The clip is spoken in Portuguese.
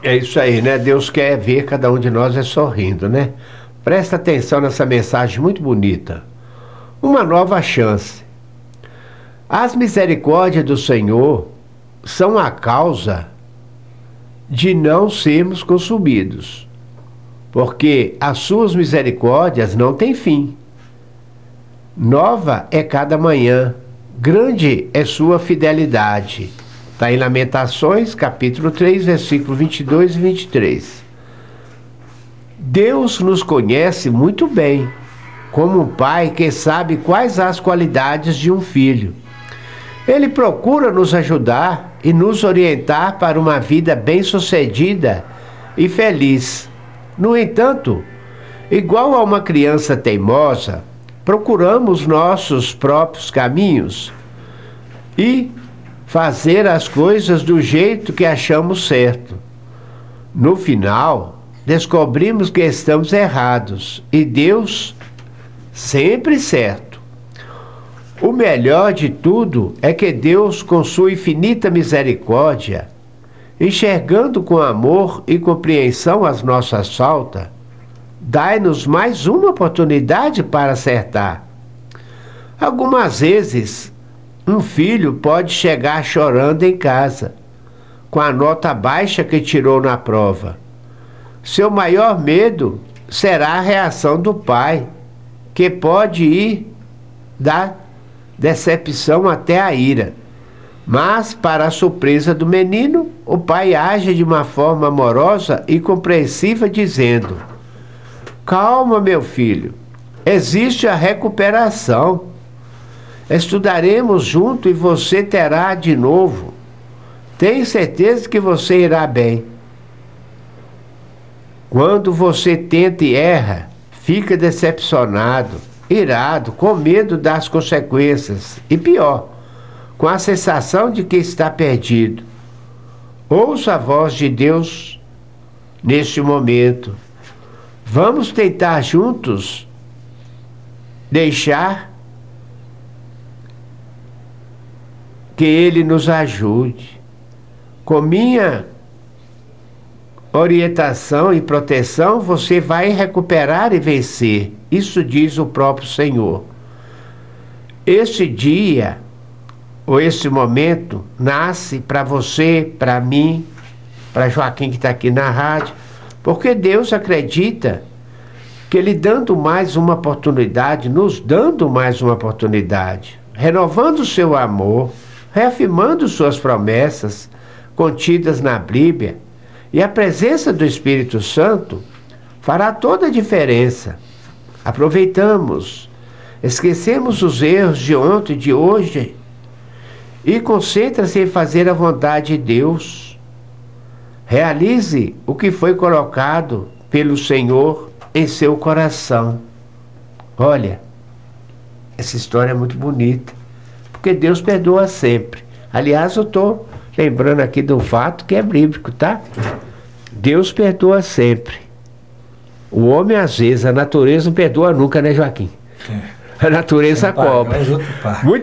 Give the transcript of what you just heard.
É isso aí, né? Deus quer ver cada um de nós sorrindo, né? Presta atenção nessa mensagem muito bonita. Uma nova chance. As misericórdias do Senhor são a causa de não sermos consumidos, porque as suas misericórdias não têm fim. Nova é cada manhã, grande é sua fidelidade. Está em Lamentações, capítulo 3, versículo 22 e 23. Deus nos conhece muito bem, como um pai que sabe quais as qualidades de um filho. Ele procura nos ajudar e nos orientar para uma vida bem-sucedida e feliz. No entanto, igual a uma criança teimosa, procuramos nossos próprios caminhos e fazer as coisas do jeito que achamos certo. No final, descobrimos que estamos errados e Deus sempre certo. O melhor de tudo é que Deus, com sua infinita misericórdia, enxergando com amor e compreensão as nossas faltas, dá-nos mais uma oportunidade para acertar. Algumas vezes, um filho pode chegar chorando em casa, com a nota baixa que tirou na prova. Seu maior medo será a reação do pai, que pode ir da decepção até a ira. Mas, para a surpresa do menino, o pai age de uma forma amorosa e compreensiva, dizendo: calma, meu filho, existe a recuperação. Estudaremos junto e você terá de novo. Tenho certeza que você irá bem. Quando você tenta e erra, fica decepcionado, irado, com medo das consequências e pior, com a sensação de que está perdido. Ouça a voz de Deus neste momento. Vamos tentar juntos deixar que Ele nos ajude. Com minha orientação e proteção, você vai recuperar e vencer. Isso diz o próprio Senhor. Este dia, ou este momento, nasce para você, para mim, para Joaquim que está aqui na rádio, porque Deus acredita que Ele dando mais uma oportunidade, nos dando mais uma oportunidade, renovando o seu amor, reafirmando suas promessas contidas na Bíblia, e a presença do Espírito Santo fará toda a diferença. Aproveitamos, esquecemos os erros de ontem e de hoje e concentra-se em fazer a vontade de Deus. Realize o que foi colocado pelo Senhor em seu coração. Olha, essa história é muito bonita, porque Deus perdoa sempre. Aliás, eu estou lembrando aqui do fato que é bíblico, tá? Deus perdoa sempre. O homem, às vezes, a natureza não perdoa nunca, né, Joaquim? A natureza cobra. Muito